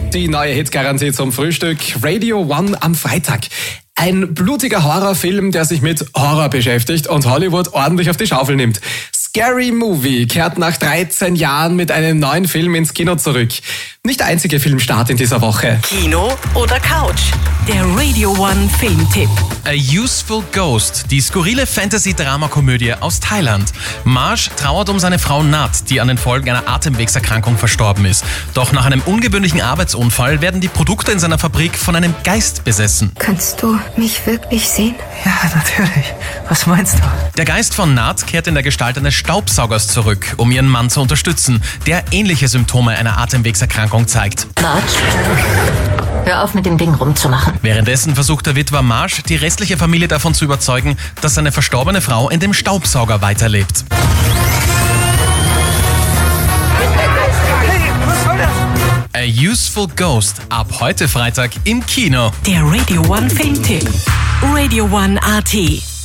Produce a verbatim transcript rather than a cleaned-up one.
Die neue Hitgarantie zum Frühstück. Radio One am Freitag. Ein blutiger Horrorfilm, der sich mit Horror beschäftigt und Hollywood ordentlich auf die Schaufel nimmt. Scary Movie kehrt nach dreizehn Jahren mit einem neuen Film ins Kino zurück. Nicht der einzige Filmstart in dieser Woche. Kino oder Couch? Der Radio One Filmtipp. A Useful Ghost, die skurrile Fantasy-Drama-Komödie aus Thailand. Marsh trauert um seine Frau Nat, die an den Folgen einer Atemwegserkrankung verstorben ist. Doch nach einem ungewöhnlichen Arbeitsunfall werden die Produkte in seiner Fabrik von einem Geist besessen. Kannst du mich wirklich sehen? Ja, natürlich. Was meinst du? Der Geist von Nat kehrt in der Gestalt eines Staubsaugers zurück, um ihren Mann zu unterstützen, der ähnliche Symptome einer Atemwegserkrankung zeigt. Marge, hör auf mit dem Ding rumzumachen. Währenddessen versucht der Witwer Marsh, die restliche Familie davon zu überzeugen, dass seine verstorbene Frau in dem Staubsauger weiterlebt. A Useful Ghost, ab heute Freitag im Kino. Der Radio One Filmtipp. Radio One A T.